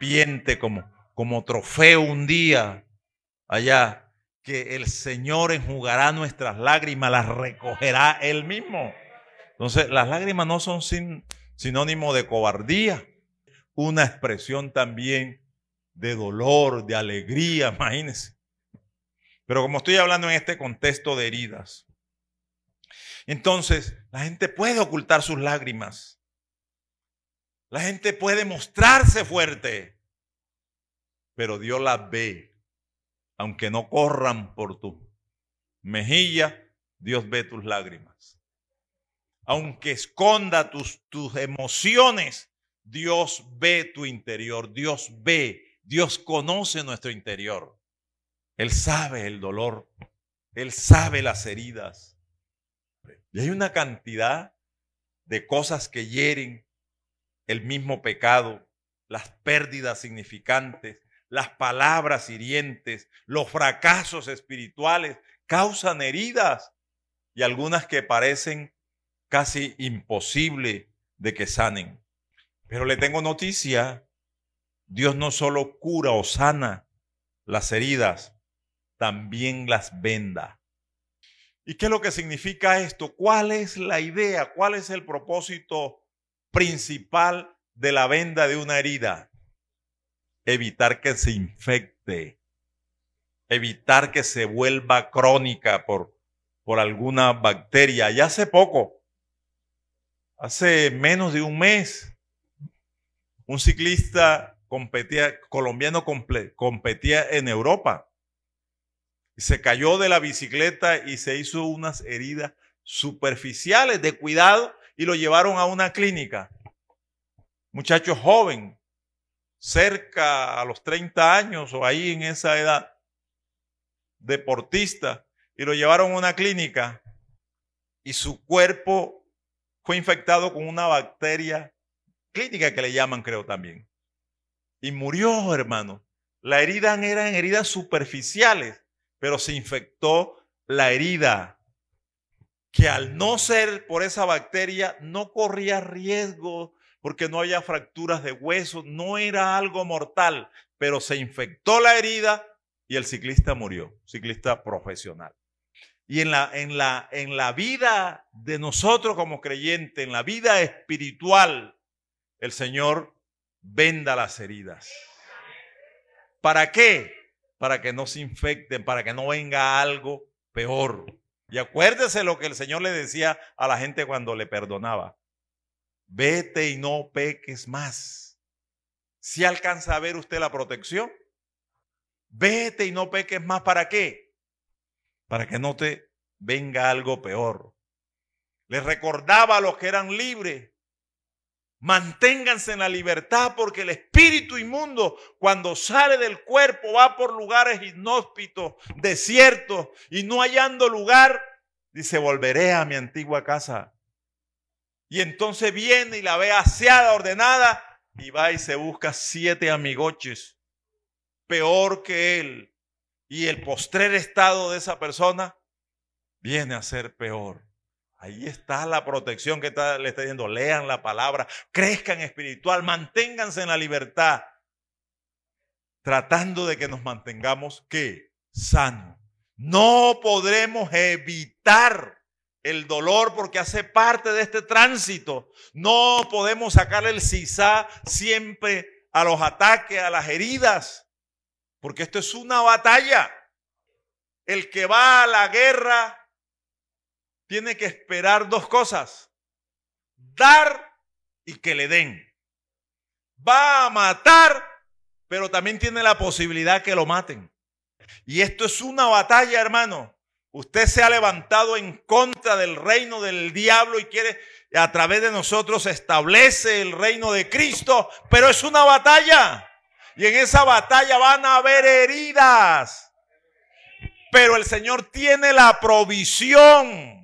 recipiente, como trofeo un día allá, que el Señor enjugará nuestras lágrimas, las recogerá Él mismo. Entonces, las lágrimas no son sinónimo de cobardía, una expresión también de dolor, de alegría, imagínense. Pero como estoy hablando en este contexto de heridas, entonces la gente puede ocultar sus lágrimas. La gente puede mostrarse fuerte, pero Dios las ve. Aunque no corran por tu mejilla, Dios ve tus lágrimas. Aunque esconda tus emociones, Dios ve tu interior. Dios ve, Dios conoce nuestro interior. Él sabe el dolor, Él sabe las heridas. Y hay una cantidad de cosas que hieren el mismo pecado, las pérdidas significantes, las palabras hirientes, los fracasos espirituales causan heridas y algunas que parecen casi imposible de que sanen. Pero le tengo noticia, Dios no solo cura o sana las heridas, también las venda. ¿Y qué es lo que significa esto? ¿Cuál es la idea? ¿Cuál es el propósito principal de la venda de una herida? Evitar que se infecte, evitar que se vuelva crónica por alguna bacteria. Y hace poco, hace menos de un mes, un ciclista colombiano competía en Europa. Se cayó de la bicicleta y se hizo unas heridas superficiales de cuidado y lo llevaron a una clínica. Muchacho joven, cerca a los 30 años o ahí en esa edad, deportista, y lo llevaron a una clínica y su cuerpo fue infectado con una bacteria clínica que le llaman, creo también. Y murió, hermano. Las heridas eran heridas superficiales, pero se infectó la herida, que al no ser por esa bacteria no corría riesgo porque no había fracturas de hueso, no era algo mortal, pero se infectó la herida y el ciclista murió, ciclista profesional. Y en la vida de nosotros como creyentes, en la vida espiritual, el Señor venda las heridas. ¿Para qué? Para que no se infecten, para que no venga algo peor. Y acuérdese lo que el Señor le decía a la gente cuando le perdonaba. Vete y no peques más. ¿Sí alcanza a ver usted la protección? Vete y no peques más. ¿Para qué? Para que no te venga algo peor. Les recordaba a los que eran libres. Manténganse en la libertad porque el espíritu inmundo cuando sale del cuerpo va por lugares inhóspitos, desiertos y no hallando lugar, dice volveré a mi antigua casa. Y entonces viene y la ve aseada, ordenada y va y se busca 7 amigoches peor que él. Y el postrer estado de esa persona viene a ser peor. Ahí está la protección que le está diciendo. Lean la palabra, crezcan espiritual, manténganse en la libertad. Tratando de que nos mantengamos, ¿qué? Sanos. No podremos evitar el dolor porque hace parte de este tránsito. No podemos sacarle el sisá siempre a los ataques, a las heridas. Porque esto es una batalla. El que va a la guerra tiene que esperar 2 cosas. Dar y que le den. Va a matar, pero también tiene la posibilidad que lo maten. Y esto es una batalla, hermano. Usted se ha levantado en contra del reino del diablo y quiere, a través de nosotros, establece el reino de Cristo, pero es una batalla. Y en esa batalla van a haber heridas. Pero el Señor tiene la provisión.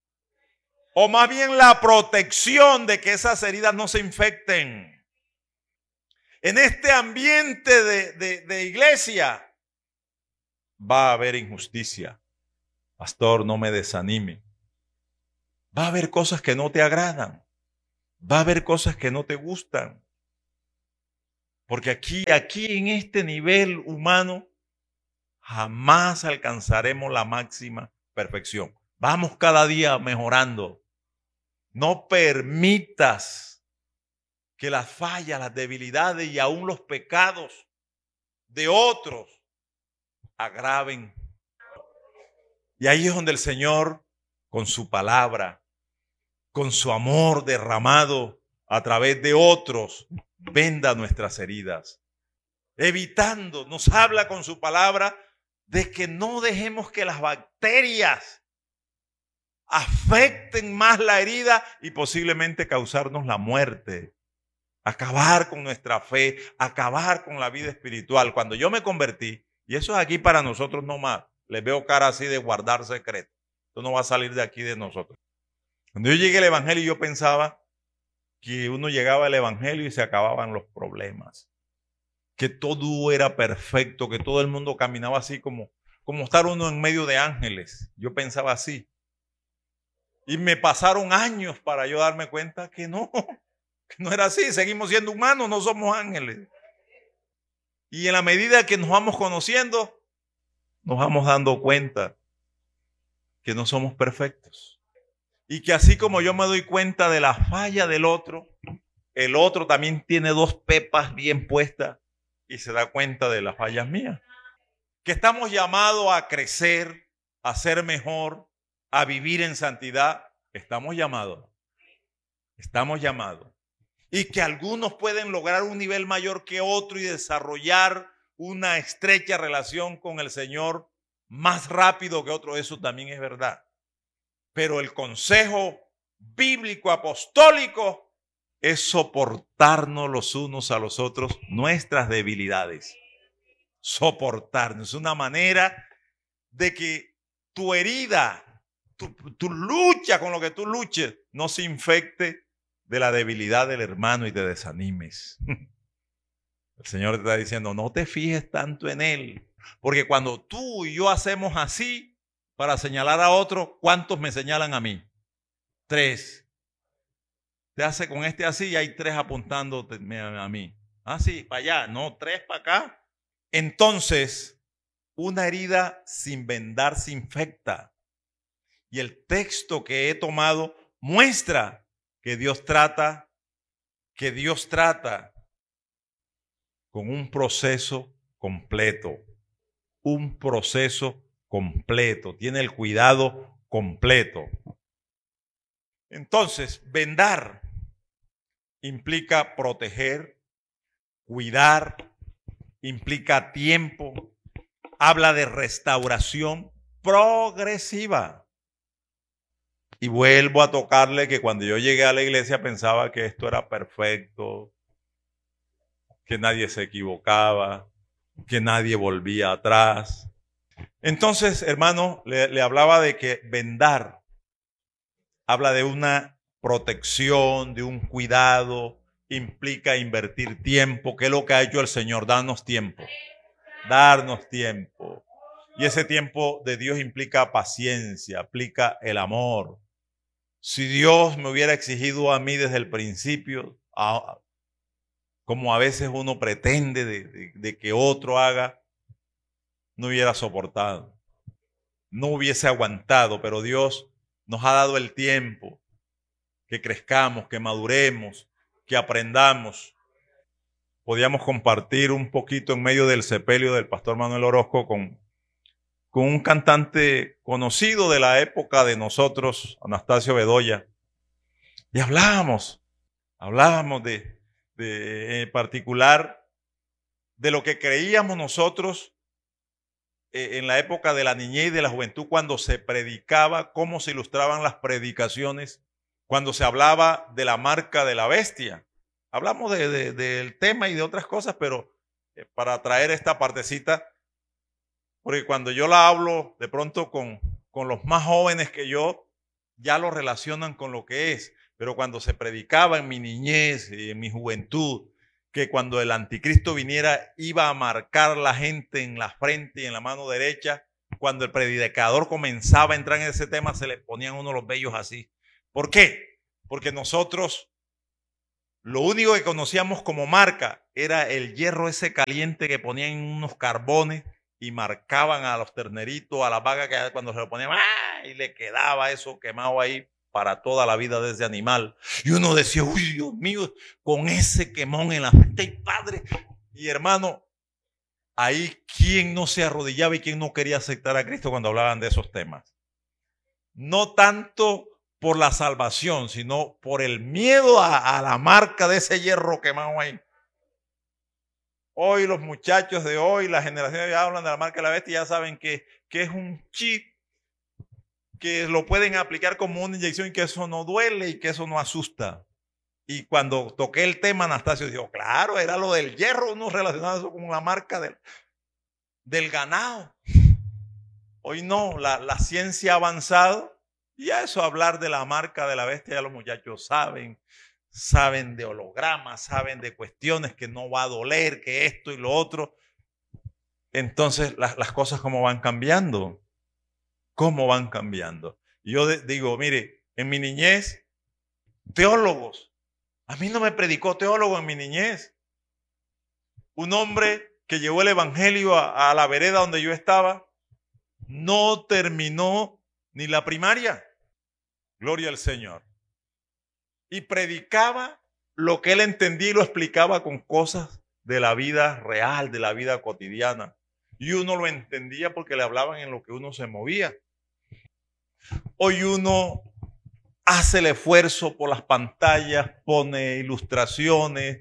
O más bien la protección de que esas heridas no se infecten. En este ambiente de iglesia va a haber injusticia. Pastor, no me desanime. Va a haber cosas que no te agradan. Va a haber cosas que no te gustan. Porque aquí en este nivel humano jamás alcanzaremos la máxima perfección. Vamos cada día mejorando. No permitas que las fallas, las debilidades y aún los pecados de otros agraven. Y ahí es donde el Señor, con su palabra, con su amor derramado a través de otros, venda nuestras heridas. Evitando, nos habla con su palabra de que no dejemos que las bacterias afecten más la herida y posiblemente causarnos la muerte. Acabar con nuestra fe, acabar con la vida espiritual. Cuando yo me convertí, y eso es aquí para nosotros nomás, les veo cara así de guardar secreto. Esto no va a salir de aquí de nosotros. Cuando yo llegué al evangelio, yo pensaba que uno llegaba al evangelio y se acababan los problemas. Que todo era perfecto, que todo el mundo caminaba así como estar uno en medio de ángeles. Yo pensaba así. Y me pasaron años para yo darme cuenta que no era así. Seguimos siendo humanos, no somos ángeles. Y en la medida que nos vamos conociendo, nos vamos dando cuenta que no somos perfectos. Y que así como yo me doy cuenta de la falla del otro, el otro también tiene dos pepas bien puestas y se da cuenta de las fallas mías. Que estamos llamados a crecer, a ser mejor, a vivir en santidad. Estamos llamados. Y que algunos pueden lograr un nivel mayor que otro y desarrollar una estrecha relación con el Señor más rápido que otro. Eso también es verdad. Pero el consejo bíblico apostólico es soportarnos los unos a los otros nuestras debilidades. Soportarnos. Es una manera de que tu herida, tu lucha con lo que tú luches, no se infecte de la debilidad del hermano y te desanimes. El Señor te está diciendo, no te fijes tanto en él. Porque cuando tú y yo hacemos así para señalar a otro, ¿cuántos me señalan a mí? 3. Te hace con este así y hay 3 apuntándote a mí. Ah, sí, para allá. No, 3 para acá. Entonces, una herida sin vendar se infecta. Y el texto que he tomado muestra que Dios trata con un proceso completo. Un proceso completo. Tiene el cuidado completo. Entonces, vendar implica proteger, cuidar, implica tiempo, habla de restauración progresiva. Y vuelvo a tocarle que cuando yo llegué a la iglesia pensaba que esto era perfecto, que nadie se equivocaba, que nadie volvía atrás. Entonces, hermano, le hablaba de que vendar habla de una protección, de un cuidado, implica invertir tiempo, que es lo que ha hecho el Señor, darnos tiempo. Y ese tiempo de Dios implica paciencia, implica el amor. Si Dios me hubiera exigido a mí desde el principio, como a veces uno pretende de que otro haga, no hubiera soportado, no hubiese aguantado, pero Dios nos ha dado el tiempo que crezcamos, que maduremos, que aprendamos. Podíamos compartir un poquito en medio del sepelio del pastor Manuel Orozco con un cantante conocido de la época de nosotros, Anastasio Bedoya. Y hablábamos de en particular de lo que creíamos nosotros en la época de la niñez y de la juventud, cuando se predicaba, cómo se ilustraban las predicaciones, cuando se hablaba de la marca de la bestia. Hablamos del tema y de otras cosas, pero para traer esta partecita, porque cuando yo la hablo de pronto con los más jóvenes que yo, ya lo relacionan con lo que es. Pero cuando se predicaba en mi niñez y en mi juventud, que cuando el anticristo viniera iba a marcar la gente en la frente y en la mano derecha, cuando el predicador comenzaba a entrar en ese tema, se le ponían uno los vellos así. ¿Por qué? Porque nosotros Lo único que conocíamos como marca era el hierro ese caliente que ponían en unos carbones y marcaban a los terneritos, a las vacas, que cuando se lo ponían, ¡ah!, y le quedaba eso quemado ahí para toda la vida de ese animal. Y uno decía, uy, Dios mío, con ese quemón en la frente, ¡ay, padre! Y hermano, ahí quién no se arrodillaba y quién no quería aceptar a Cristo cuando hablaban de esos temas. No tanto por la salvación, sino por el miedo a la marca de ese hierro quemado ahí. Hoy los muchachos de hoy, la generación de hoy hablan de la marca de la bestia y ya saben que es un chip que lo pueden aplicar como una inyección y que eso no duele y que eso no asusta. Y cuando toqué el tema, Anastasio dijo, claro, era lo del hierro, uno relacionado eso con la marca del ganado. Hoy no, la ciencia ha avanzado y a eso hablar de la marca de la bestia ya los muchachos saben de hologramas, saben de cuestiones que no va a doler, que esto y lo otro. Entonces las cosas cómo van cambiando, cómo van cambiando. Y yo digo, mire, en mi niñez, teólogos, a mí no me predicó teólogo en mi niñez. Un hombre que llevó el evangelio a la vereda donde yo estaba, no terminó ni la primaria. Gloria al Señor. Y predicaba lo que él entendía y lo explicaba con cosas de la vida real, de la vida cotidiana. Y uno lo entendía porque le hablaban en lo que uno se movía. Hoy uno hace el esfuerzo por las pantallas, pone ilustraciones,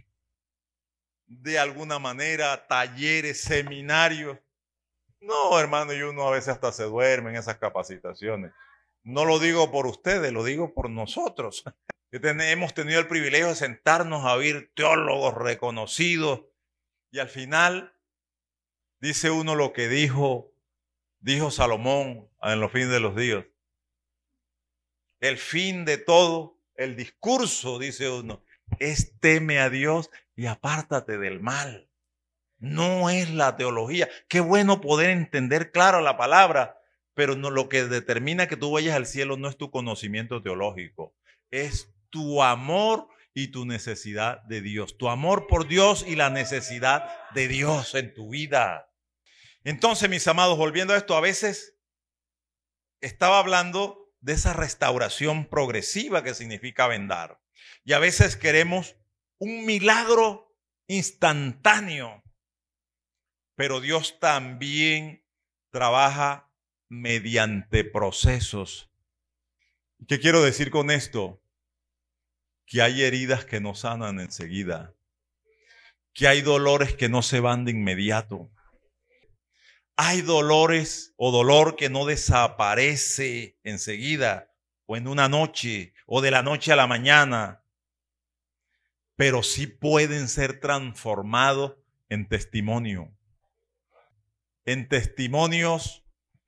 de alguna manera, talleres, seminarios. No, hermano, y uno a veces hasta se duerme en esas capacitaciones. No lo digo por ustedes, lo digo por nosotros. Hemos tenido el privilegio de sentarnos a oír teólogos reconocidos y al final dice uno lo que dijo Salomón en los fines de los días. El fin de todo, el discurso, dice uno, es teme a Dios y apártate del mal. No es la teología. Qué bueno poder entender claro la palabra, pero no, lo que determina que tú vayas al cielo no es tu conocimiento teológico, es tu amor y tu necesidad de Dios, tu amor por Dios y la necesidad de Dios en tu vida. Entonces, mis amados, volviendo a esto, a veces estaba hablando de esa restauración progresiva que significa vendar. Y a veces queremos un milagro instantáneo, pero Dios también trabaja mediante procesos. ¿Qué quiero decir con esto? Que hay heridas que no sanan enseguida, que hay dolores que no se van de inmediato. Hay dolores o dolor que no desaparece enseguida o en una noche o de la noche a la mañana, pero sí pueden ser transformados en testimonio, en testimonios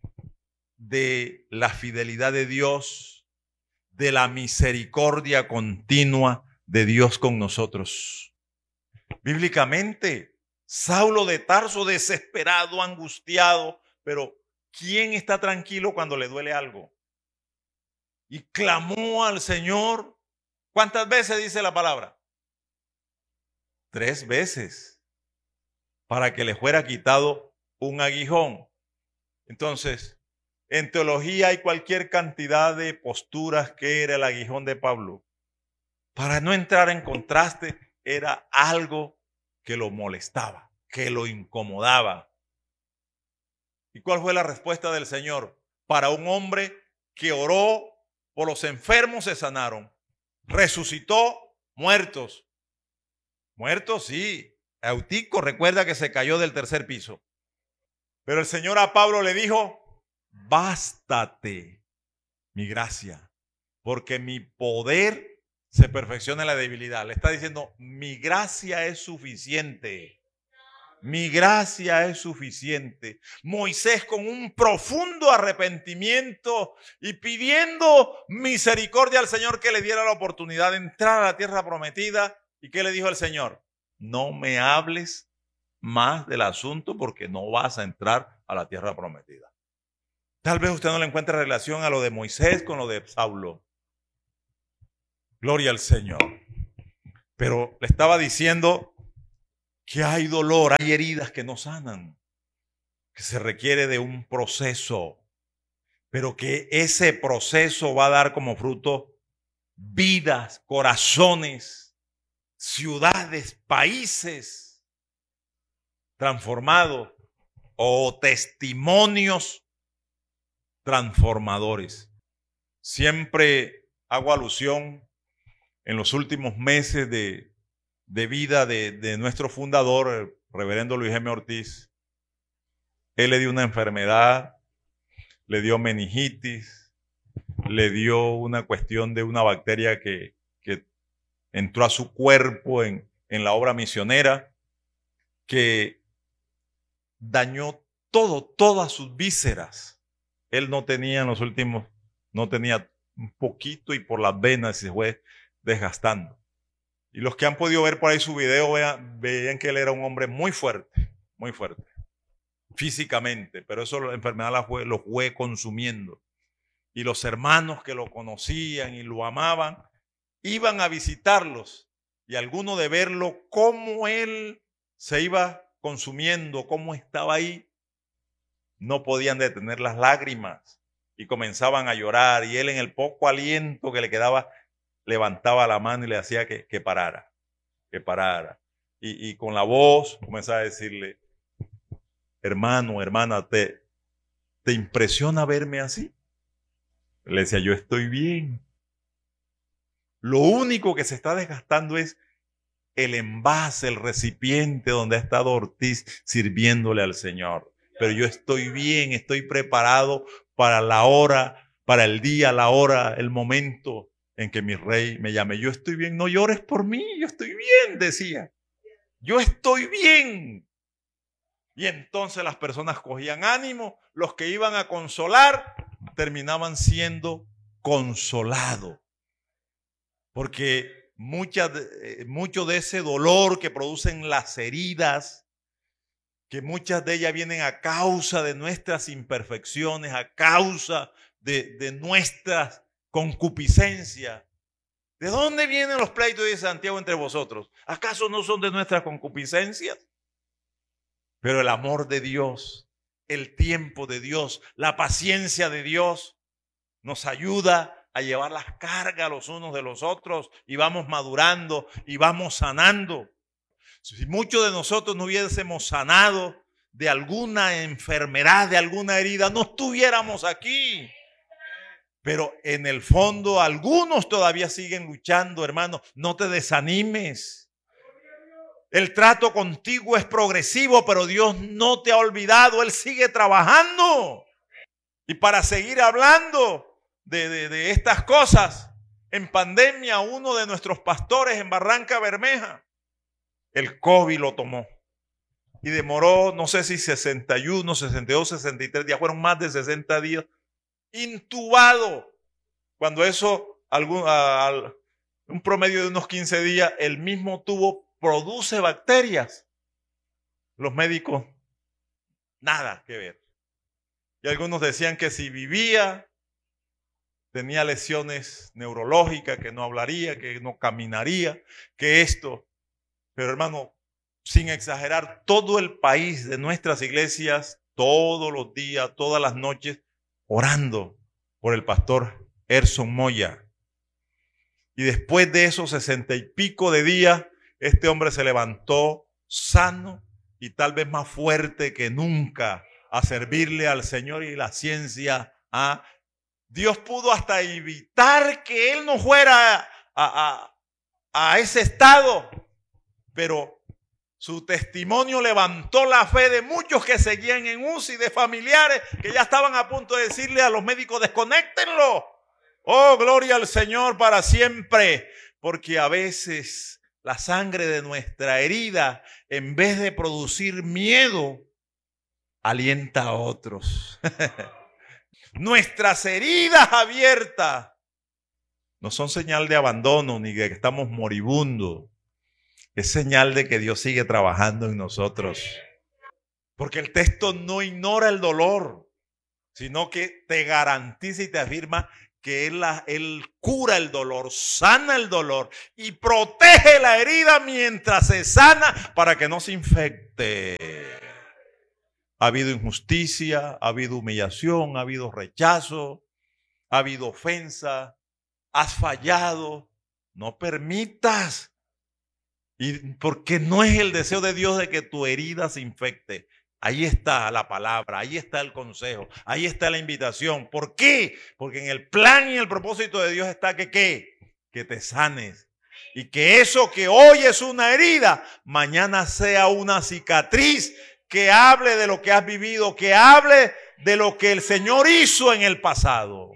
de la fidelidad de Dios, de la misericordia continua de Dios con nosotros. Bíblicamente, Saulo de Tarso desesperado, angustiado, pero ¿quién está tranquilo cuando le duele algo? Y clamó al Señor. ¿Cuántas veces dice la palabra? 3 veces para que le fuera quitado un aguijón. Entonces, en teología hay cualquier cantidad de posturas que era el aguijón de Pablo. Para no entrar en contraste, era algo que lo molestaba, que lo incomodaba. ¿Y cuál fue la respuesta del Señor? Para un hombre que oró por los enfermos se sanaron, resucitó muertos. Muertos, sí. Eutico, recuerda que se cayó del 3er piso. Pero el Señor a Pablo le dijo, bástate mi gracia, porque mi poder se perfecciona en la debilidad. Le está diciendo, mi gracia es suficiente. Mi gracia es suficiente. Moisés con un profundo arrepentimiento y pidiendo misericordia al Señor que le diera la oportunidad de entrar a la tierra prometida. ¿Y qué le dijo el Señor? No me hables más del asunto porque no vas a entrar a la tierra prometida. Tal vez usted no le encuentre relación a lo de Moisés con lo de Saulo. Gloria al Señor. Pero le estaba diciendo que hay dolor, hay heridas que no sanan, que se requiere de un proceso, pero que ese proceso va a dar como fruto vidas, corazones, ciudades, países transformados o testimonios transformadores. Siempre hago alusión en los últimos meses de vida de nuestro fundador, el reverendo Luis M. Ortiz. Él le dio una enfermedad, le dio meningitis, le dio una cuestión de una bacteria que entró a su cuerpo en la obra misionera, que dañó todas sus vísceras. Él no tenía no tenía un poquito y por las venas se fue desgastando. Y los que han podido ver por ahí su video veían que él era un hombre muy fuerte, físicamente, pero eso la enfermedad lo fue consumiendo. Y los hermanos que lo conocían y lo amaban, iban a visitarlos, y algunos de verlo, cómo él se iba consumiendo, cómo estaba ahí, no podían detener las lágrimas y comenzaban a llorar, y él en el poco aliento que le quedaba, levantaba la mano y le hacía que parara. Y con la voz comenzaba a decirle: hermano, hermana, ¿te impresiona verme así? Le decía: yo estoy bien. Lo único que se está desgastando es el envase, el recipiente donde ha estado Ortiz sirviéndole al Señor. Pero yo estoy bien, estoy preparado para la hora, para el día, la hora, el momento en que mi rey me llame. Yo estoy bien, no llores por mí, yo estoy bien, decía. Yo estoy bien. Y entonces las personas cogían ánimo, los que iban a consolar terminaban siendo consolados. Porque mucho de ese dolor que producen las heridas, que muchas de ellas vienen a causa de nuestras imperfecciones, a causa de nuestras concupiscencias. ¿De dónde vienen los pleitos de Santiago entre vosotros? ¿Acaso no son de nuestras concupiscencias? Pero el amor de Dios, el tiempo de Dios, la paciencia de Dios nos ayuda a llevar las cargas los unos de los otros, y vamos madurando y vamos sanando. Si muchos de nosotros no hubiésemos sanado de alguna enfermedad, de alguna herida, no estuviéramos aquí. Pero en el fondo algunos todavía siguen luchando, hermano. No te desanimes. El trato contigo es progresivo, pero Dios no te ha olvidado. Él sigue trabajando. Y para seguir hablando de estas cosas, en pandemia uno de nuestros pastores en Barranca Bermeja, el COVID lo tomó. Y demoró, no sé si 61, 62, 63 días, fueron más de 60 días, intubado. Cuando eso, un promedio de unos 15 días, el mismo tubo produce bacterias. Los médicos, nada que ver. Y algunos decían que si vivía, tenía lesiones neurológicas, que no hablaría, que no caminaría, que esto. Pero hermano, sin exagerar, todo el país de nuestras iglesias, todos los días, todas las noches, orando por el pastor Erson Moya. Y después de esos 60 y pico de días, este hombre se levantó sano y tal vez más fuerte que nunca a servirle al Señor y la ciencia. Dios pudo hasta evitar que él no fuera a ese estado, pero su testimonio levantó la fe de muchos que seguían en UCI, de familiares que ya estaban a punto de decirle a los médicos: desconéctenlo. Oh, gloria al Señor para siempre, porque a veces la sangre de nuestra herida, en vez de producir miedo, alienta a otros. Nuestras heridas abiertas no son señal de abandono ni de que estamos moribundos. Es señal de que Dios sigue trabajando en nosotros. Porque el texto no ignora el dolor, sino que te garantiza y te afirma que Él cura el dolor, sana el dolor y protege la herida mientras se sana para que no se infecte. Ha habido injusticia, ha habido humillación, ha habido rechazo, ha habido ofensa, has fallado. No permitas. Y porque no es el deseo de Dios de que tu herida se infecte. Ahí está la palabra, ahí está el consejo, ahí está la invitación. ¿Por qué? Porque en el plan y el propósito de Dios está que te sanes. Y que eso que hoy es una herida, mañana sea una cicatriz que hable de lo que has vivido, que hable de lo que el Señor hizo en el pasado.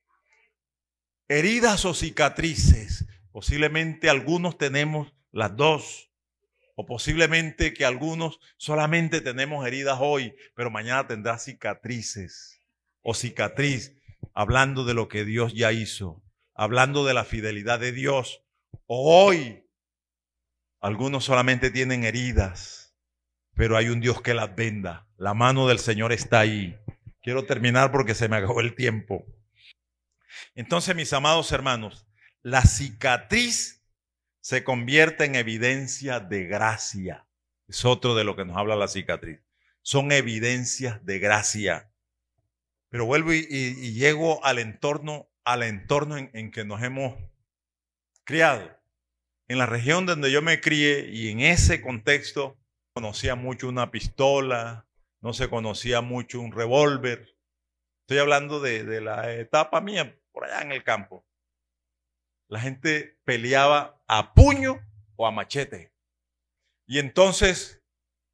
Heridas o cicatrices, posiblemente algunos tenemos las dos. O posiblemente que algunos solamente tenemos heridas hoy, pero mañana tendrá cicatrices o cicatriz, hablando de lo que Dios ya hizo, hablando de la fidelidad de Dios. O hoy, algunos solamente tienen heridas, pero hay un Dios que las venda. La mano del Señor está ahí. Quiero terminar porque se me acabó el tiempo. Entonces, mis amados hermanos, la cicatriz se convierte en evidencia de gracia. Es otro de lo que nos habla la cicatriz. Son evidencias de gracia. Pero vuelvo y llego al entorno en que nos hemos criado. En la región donde yo me crié y en ese contexto conocía mucho una pistola, no se conocía mucho un revólver. Estoy hablando de la etapa mía por allá en el campo. La gente peleaba a puño o a machete. Y entonces,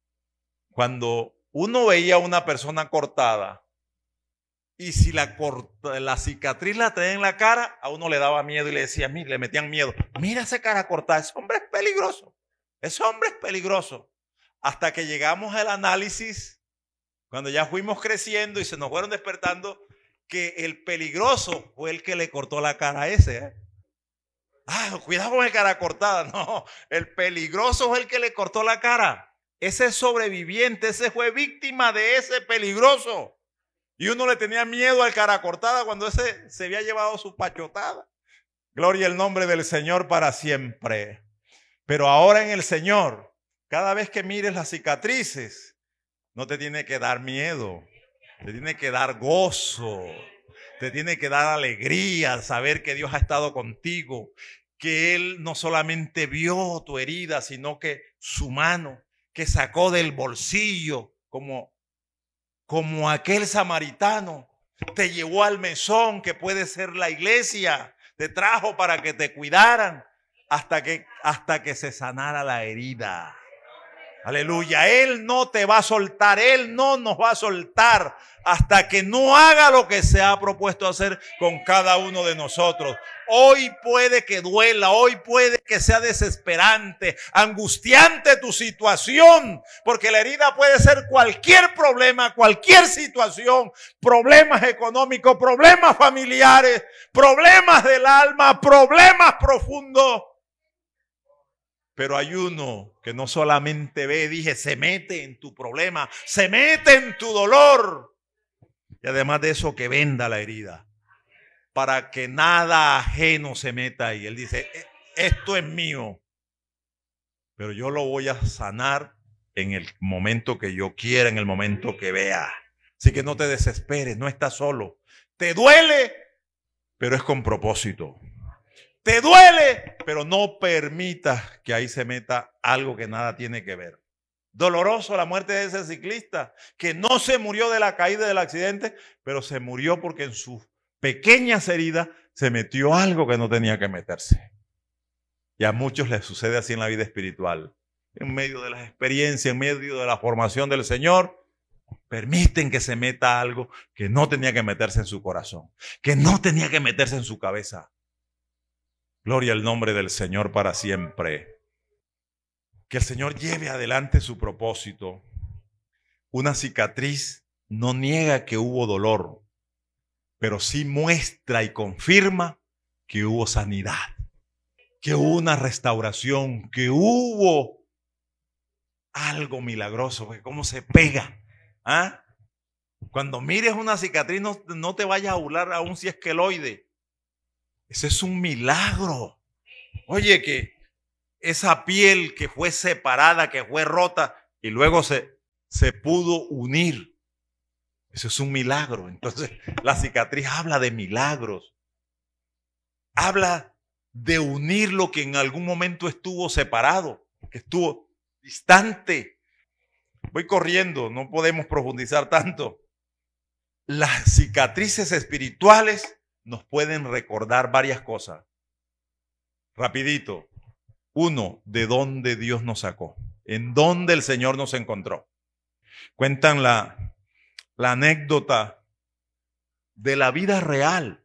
cuando uno veía a una persona cortada, y si la cicatriz la tenía en la cara, a uno le daba miedo y le decía, le metían miedo. Mira esa cara cortada, ese hombre es peligroso. Ese hombre es peligroso. Hasta que llegamos al análisis, cuando ya fuimos creciendo y se nos fueron despertando, que el peligroso fue el que le cortó la cara a ese, cuidado con el cara cortada. No, el peligroso es el que le cortó la cara. Ese sobreviviente, ese fue víctima de ese peligroso. Y uno le tenía miedo al cara cortada cuando ese se había llevado su pachotada. Gloria al nombre del Señor para siempre. Pero ahora en el Señor, cada vez que mires las cicatrices, no te tiene que dar miedo, te tiene que dar gozo. Te tiene que dar alegría saber que Dios ha estado contigo, que Él no solamente vio tu herida, sino que su mano, que sacó del bolsillo, como aquel samaritano, te llevó al mesón que puede ser la iglesia, te trajo para que te cuidaran hasta que se sanara la herida. Aleluya, Él no te va a soltar, Él no nos va a soltar hasta que no haga lo que se ha propuesto hacer con cada uno de nosotros. Hoy puede que duela, hoy puede que sea desesperante, angustiante tu situación, porque la herida puede ser cualquier problema, cualquier situación, problemas económicos, problemas familiares, problemas del alma, problemas profundos. Pero hay uno que no solamente ve, se mete en tu problema, se mete en tu dolor. Y además de eso, que venda la herida para que nada ajeno se meta ahí. Él dice, esto es mío, pero yo lo voy a sanar en el momento que yo quiera, en el momento que vea. Así que no te desesperes, no estás solo. Te duele, pero es con propósito. Te duele, pero no permitas que ahí se meta algo que nada tiene que ver. Doloroso la muerte de ese ciclista, que no se murió de la caída del accidente, pero se murió porque en sus pequeñas heridas se metió algo que no tenía que meterse. Y a muchos les sucede así en la vida espiritual. En medio de las experiencias, en medio de la formación del Señor, permiten que se meta algo que no tenía que meterse en su corazón, que no tenía que meterse en su cabeza. Gloria al nombre del Señor para siempre. Que el Señor lleve adelante su propósito. Una cicatriz no niega que hubo dolor, pero sí muestra y confirma que hubo sanidad, que hubo una restauración, que hubo algo milagroso. Porque cómo se pega. Cuando mires una cicatriz, no te vayas a burlar aún si es queloide. Ese es un milagro. Oye, que esa piel que fue separada, que fue rota y luego se pudo unir. Eso es un milagro. Entonces, la cicatriz habla de milagros. Habla de unir lo que en algún momento estuvo separado, que estuvo distante. Voy corriendo, no podemos profundizar tanto. Las cicatrices espirituales nos pueden recordar varias cosas. Rapidito. Uno, de dónde Dios nos sacó, en dónde el Señor nos encontró. Cuentan la anécdota de la vida real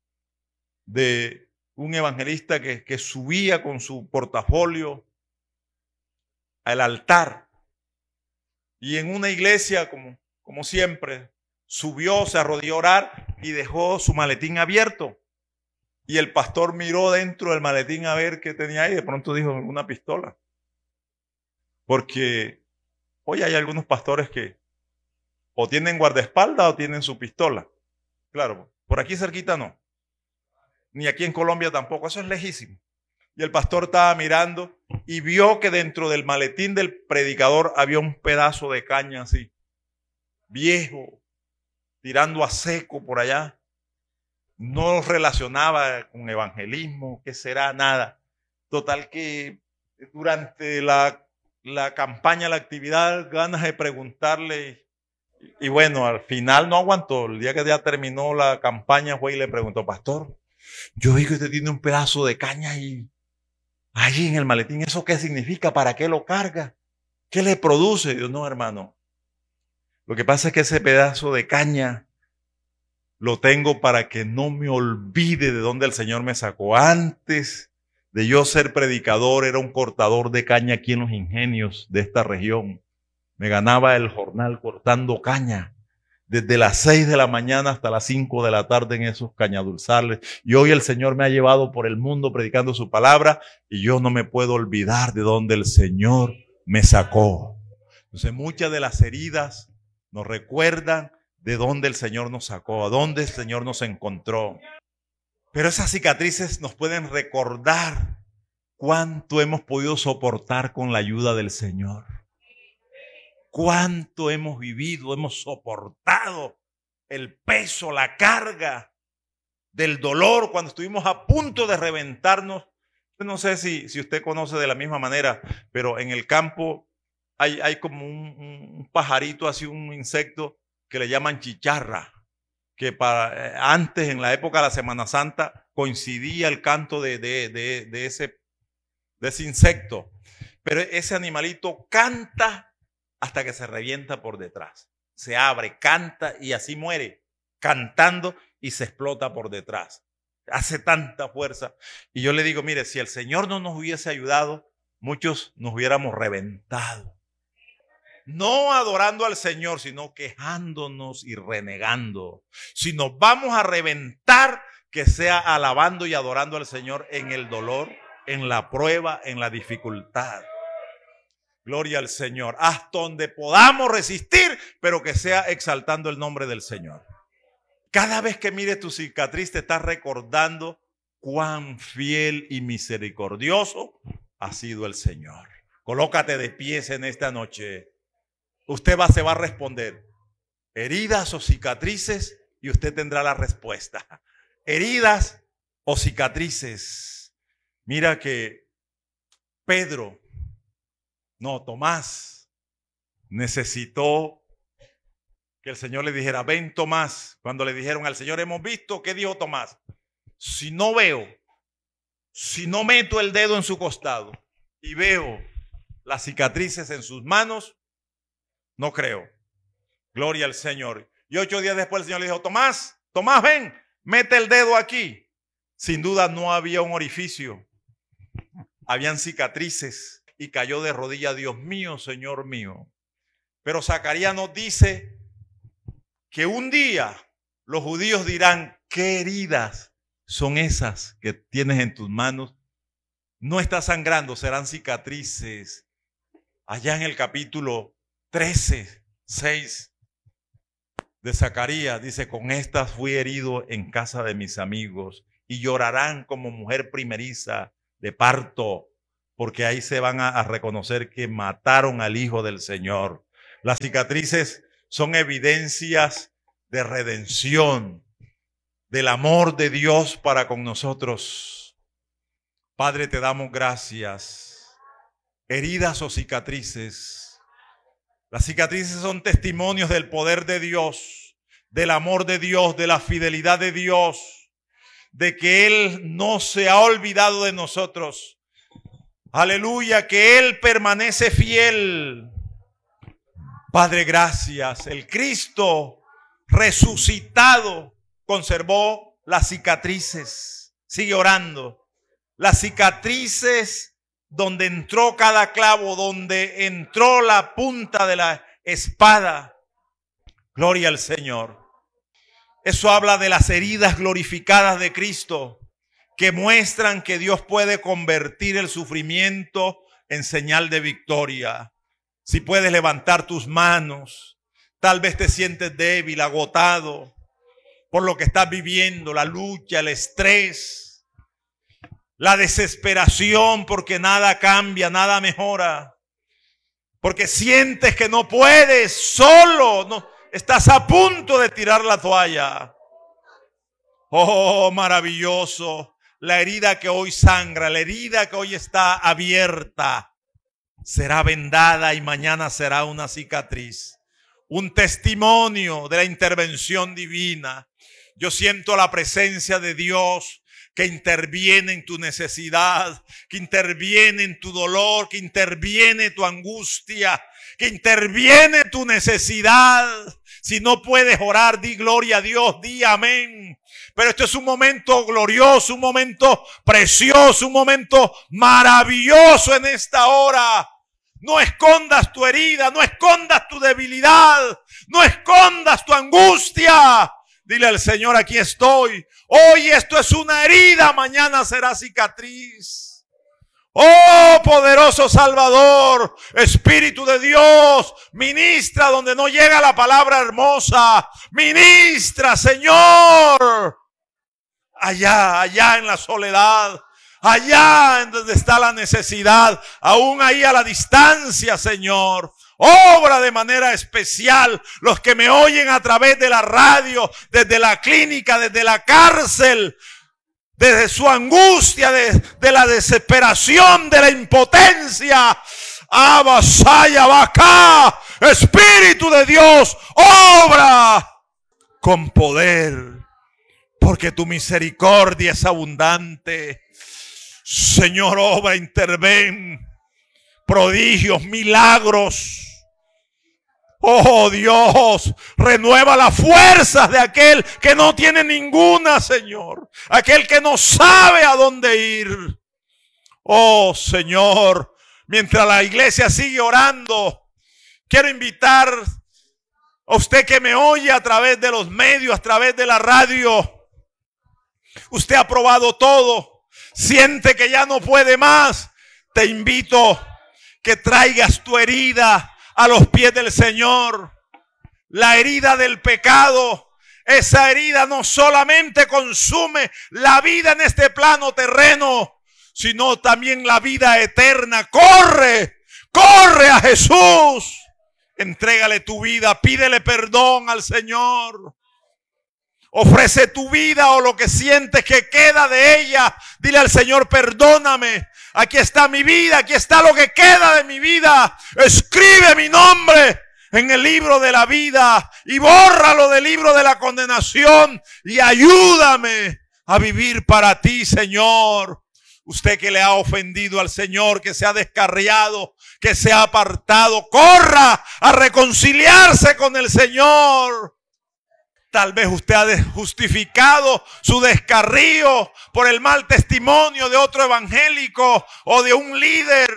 de un evangelista que subía con su portafolio al altar y en una iglesia, como siempre, subió, se arrodilló a orar y dejó su maletín abierto. Y el pastor miró dentro del maletín a ver qué tenía ahí. De pronto dijo, una pistola. Porque hoy hay algunos pastores que o tienen guardaespaldas o tienen su pistola. Claro, por aquí cerquita no. Ni aquí en Colombia tampoco. Eso es lejísimo. Y el pastor estaba mirando y vio que dentro del maletín del predicador había un pedazo de caña así, viejo, tirando a seco por allá. No relacionaba con evangelismo, ¿qué será? Nada. Total que durante la campaña, la actividad, ganas de preguntarle. Y bueno, al final no aguantó. El día que ya terminó la campaña fue y le preguntó, pastor, yo vi que usted tiene un pedazo de caña ahí en el maletín. ¿Eso qué significa? ¿Para qué lo carga? ¿Qué le produce? Yo, no, hermano. Lo que pasa es que ese pedazo de caña lo tengo para que no me olvide de dónde el Señor me sacó. Antes de yo ser predicador, era un cortador de caña aquí en los ingenios de esta región. Me ganaba el jornal cortando caña, desde las 6 de la mañana hasta las 5 de la tarde en esos cañadulzales. Y hoy el Señor me ha llevado por el mundo predicando su palabra y yo no me puedo olvidar de dónde el Señor me sacó. Entonces muchas de las heridas nos recuerdan de dónde el Señor nos sacó, a dónde el Señor nos encontró. Pero esas cicatrices nos pueden recordar cuánto hemos podido soportar con la ayuda del Señor. Cuánto hemos vivido, hemos soportado el peso, la carga del dolor cuando estuvimos a punto de reventarnos. No sé si usted conoce de la misma manera, pero en el campo hay como un pajarito, así un insecto que le llaman chicharra, que antes, en la época de la Semana Santa, coincidía el canto de ese insecto. Pero ese animalito canta hasta que se revienta por detrás. Se abre, canta y así muere, cantando y se explota por detrás. Hace tanta fuerza. Y yo le digo, mire, si el Señor no nos hubiese ayudado, muchos nos hubiéramos reventado. No adorando al Señor, sino quejándonos y renegando. Si nos vamos a reventar, que sea alabando y adorando al Señor en el dolor, en la prueba, en la dificultad. Gloria al Señor. Hasta donde podamos resistir, pero que sea exaltando el nombre del Señor. Cada vez que mires tu cicatriz, te estás recordando cuán fiel y misericordioso ha sido el Señor. Colócate de pies en esta noche. Usted se va a responder, heridas o cicatrices, y usted tendrá la respuesta. Heridas o cicatrices. Mira que Tomás necesitó que el Señor le dijera, ven Tomás. Cuando le dijeron al Señor, hemos visto, ¿qué dijo Tomás? Si no veo, si no meto el dedo en su costado y veo las cicatrices en sus manos, no creo. Gloria al Señor. Y 8 días después el Señor le dijo, Tomás, ven, mete el dedo aquí. Sin duda no había un orificio. Habían cicatrices y cayó de rodillas, Dios mío, Señor mío. Pero Zacarías nos dice que un día los judíos dirán, ¿qué heridas son esas que tienes en tus manos? No está sangrando, serán cicatrices. Allá en el capítulo 13:6 de Zacarías dice, con estas fui herido en casa de mis amigos y llorarán como mujer primeriza de parto, porque ahí se van a reconocer que mataron al Hijo del Señor. Las cicatrices son evidencias de redención, del amor de Dios para con nosotros. Padre, te damos gracias. Heridas o cicatrices. Las cicatrices son testimonios del poder de Dios, del amor de Dios, de la fidelidad de Dios, de que Él no se ha olvidado de nosotros. Aleluya, que Él permanece fiel. Padre, gracias. El Cristo resucitado conservó las cicatrices. Sigue orando. Las cicatrices donde entró cada clavo, donde entró la punta de la espada. Gloria al Señor. Eso habla de las heridas glorificadas de Cristo, que muestran que Dios puede convertir el sufrimiento en señal de victoria. Si puedes levantar tus manos, tal vez te sientes débil, agotado por lo que estás viviendo, la lucha, el estrés, la desesperación porque nada cambia, nada mejora, porque sientes que no puedes, solo, no, estás a punto de tirar la toalla. Oh, maravilloso, la herida que hoy sangra, la herida que hoy está abierta, será vendada y mañana será una cicatriz, un testimonio de la intervención divina. Yo siento la presencia de Dios que interviene en tu necesidad, que interviene en tu dolor, que interviene tu angustia, que interviene tu necesidad. Si no puedes orar, di gloria a Dios, di amén. Pero esto es un momento glorioso, un momento precioso, un momento maravilloso en esta hora. No escondas tu herida, no escondas tu debilidad, no escondas tu angustia. Dile al Señor, aquí estoy. Hoy esto es una herida, mañana será cicatriz. Oh, poderoso Salvador, Espíritu de Dios, ministra donde no llega la palabra hermosa. Ministra, Señor. Allá en la soledad. Allá en donde está la necesidad, aún ahí a la distancia, Señor. Obra de manera especial los que me oyen a través de la radio, desde la clínica, desde la cárcel, desde su angustia, de la desesperación, de la impotencia. Abasaya, Bacá, Espíritu de Dios, obra con poder, porque tu misericordia es abundante. Señor, obra, interven, prodigios, milagros. Oh Dios, renueva las fuerzas de aquel que no tiene ninguna, Señor. Aquel que no sabe a dónde ir. Oh Señor, mientras la iglesia sigue orando, quiero invitar a usted que me oye a través de los medios, a través de la radio. Usted ha probado todo. Siente que ya no puede más. Te invito que traigas tu herida a los pies del Señor. La herida del pecado. Esa herida no solamente consume la vida en este plano terreno, sino también la vida eterna. Corre a Jesús. Entrégale tu vida, pídele perdón al Señor. Ofrece tu vida o lo que sientes que queda de ella. Dile al Señor, perdóname. Aquí está mi vida, aquí está lo que queda de mi vida. Escribe mi nombre en el libro de la vida y bórralo del libro de la condenación. Y ayúdame a vivir para ti, Señor. Usted que le ha ofendido al Señor, que se ha descarriado, que se ha apartado, corra a reconciliarse con el Señor. Tal vez usted ha justificado su descarrío por el mal testimonio de otro evangélico o de un líder.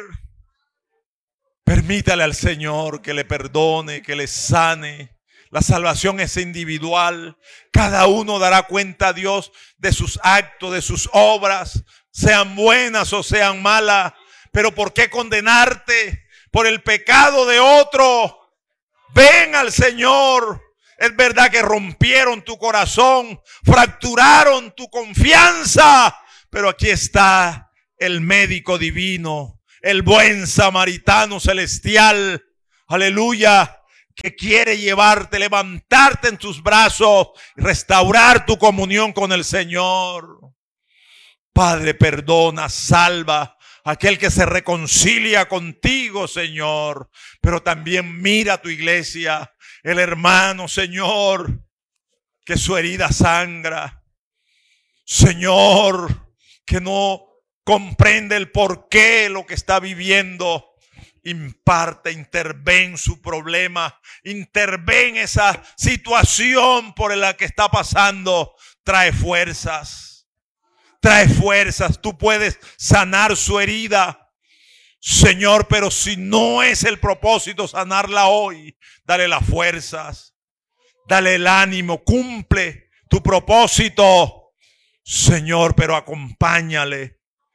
Permítale al Señor que le perdone, que le sane. La salvación es individual. Cada uno dará cuenta a Dios de sus actos, de sus obras, sean buenas o sean malas. Pero ¿por qué condenarte por el pecado de otro? Ven al Señor. Es verdad que rompieron tu corazón, fracturaron tu confianza, pero aquí está el médico divino, el buen samaritano celestial, aleluya, que quiere llevarte, levantarte en tus brazos, restaurar tu comunión con el Señor. Padre, perdona, salva aquel que se reconcilia contigo, Señor, pero también mira a tu iglesia, el hermano, Señor, que su herida sangra, Señor, que no comprende el porqué lo que está viviendo. Imparte, interven su problema, interven esa situación por la que está pasando. Trae fuerzas, tú puedes sanar su herida, Señor, pero si no es el propósito sanarla hoy, dale las fuerzas, dale el ánimo, cumple tu propósito, Señor, pero acompáñale,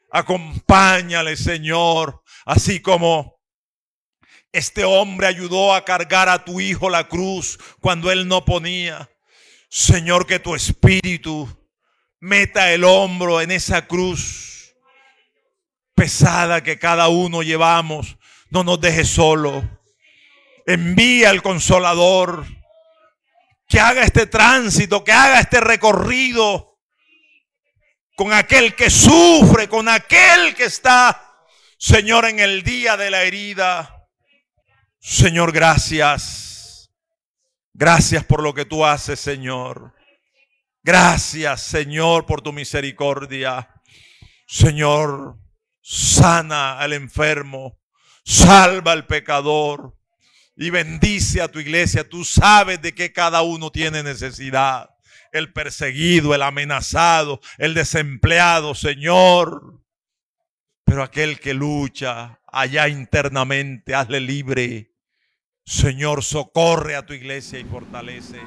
Señor, así como este hombre ayudó a cargar a tu hijo la cruz cuando él no ponía. Señor, que tu espíritu meta el hombro en esa cruz pesada que cada uno llevamos. No nos dejes solo. Envía al Consolador que haga este tránsito, que haga este recorrido con aquel que sufre, con aquel que está, Señor, en el día de la herida. Señor, gracias. Gracias por lo que tú haces, Señor. Gracias, Señor, por tu misericordia. Señor, sana al enfermo, salva al pecador y bendice a tu iglesia. Tú sabes de que cada uno tiene necesidad. El perseguido, el amenazado, el desempleado, Señor. Pero aquel que lucha allá internamente, hazle libre. Señor, socorre a tu iglesia y fortalece.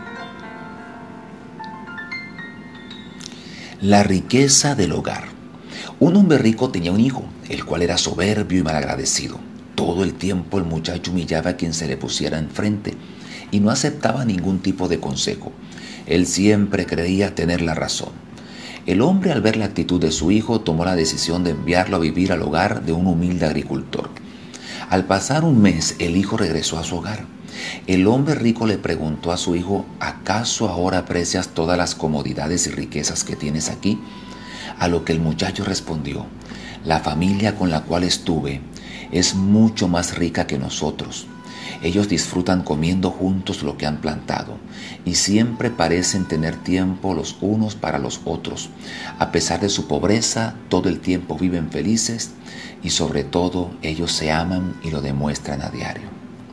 La riqueza del hogar. Un hombre rico tenía un hijo, el cual era soberbio y malagradecido. Todo el tiempo el muchacho humillaba a quien se le pusiera enfrente y no aceptaba ningún tipo de consejo. Él siempre creía tener la razón. El hombre, al ver la actitud de su hijo, tomó la decisión de enviarlo a vivir al hogar de un humilde agricultor. Al pasar un mes, el hijo regresó a su hogar. El hombre rico le preguntó a su hijo: ¿acaso ahora aprecias todas las comodidades y riquezas que tienes aquí? A lo que el muchacho respondió: la familia con la cual estuve es mucho más rica que nosotros. Ellos disfrutan comiendo juntos lo que han plantado y siempre parecen tener tiempo los unos para los otros. A pesar de su pobreza, todo el tiempo viven felices y sobre todo ellos se aman y lo demuestran a diario.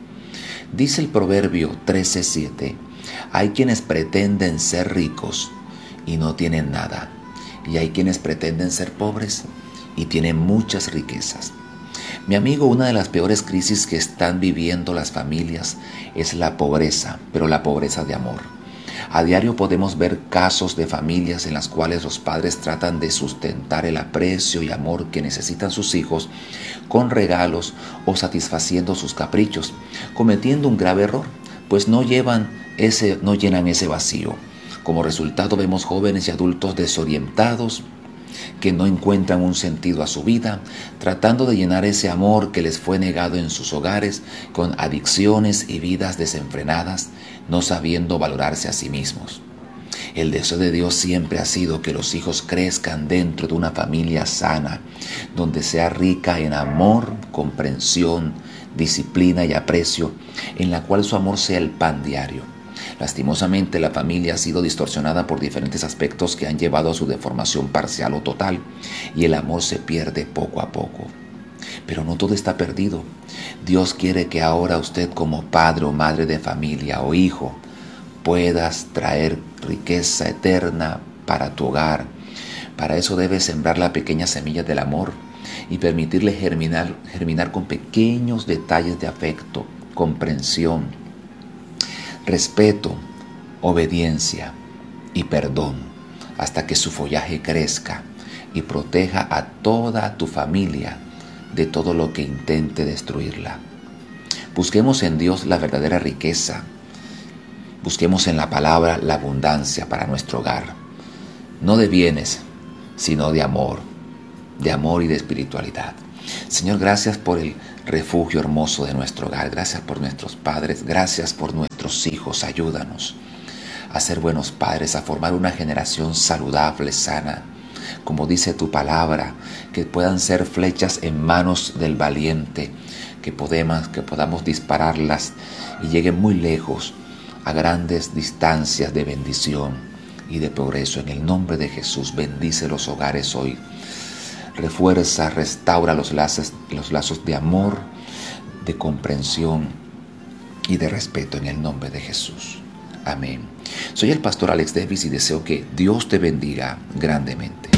Dice el Proverbio 13:7, hay quienes pretenden ser ricos y no tienen nada, y hay quienes pretenden ser pobres y tienen muchas riquezas. Mi amigo, una de las peores crisis que están viviendo las familias es la pobreza, pero la pobreza de amor. A diario podemos ver casos de familias en las cuales los padres tratan de sustentar el aprecio y amor que necesitan sus hijos con regalos o satisfaciendo sus caprichos, cometiendo un grave error, pues no llenan ese vacío. Como resultado vemos jóvenes y adultos desorientados, que no encuentran un sentido a su vida, tratando de llenar ese amor que les fue negado en sus hogares con adicciones y vidas desenfrenadas, no sabiendo valorarse a sí mismos. El deseo de Dios siempre ha sido que los hijos crezcan dentro de una familia sana, donde sea rica en amor, comprensión, disciplina y aprecio, en la cual su amor sea el pan diario. Lastimosamente, la familia ha sido distorsionada por diferentes aspectos que han llevado a su deformación parcial o total, y el amor se pierde poco a poco. Pero no todo está perdido. Dios quiere que ahora usted, como padre o madre de familia o hijo, puedas traer riqueza eterna para tu hogar. Para eso debes sembrar la pequeña semilla del amor y permitirle germinar con pequeños detalles de afecto, comprensión, respeto, obediencia y perdón, hasta que su follaje crezca y proteja a toda tu familia de todo lo que intente destruirla. Busquemos en Dios la verdadera riqueza Busquemos en la palabra la abundancia para nuestro hogar, no de bienes, sino de amor y de espiritualidad. Señor, gracias por el refugio hermoso de nuestro hogar, gracias por nuestros padres, gracias por nuestros hijos. Ayúdanos a ser buenos padres, a formar una generación saludable, sana, como dice tu palabra, que puedan ser flechas en manos del valiente, que podamos dispararlas y lleguen muy lejos, a grandes distancias de bendición y de progreso. En el nombre de Jesús, bendice los hogares hoy. Refuerza, restaura los lazos de amor, de comprensión y de respeto en el nombre de Jesús. Amén. Soy el pastor Alex Davis y deseo que Dios te bendiga grandemente.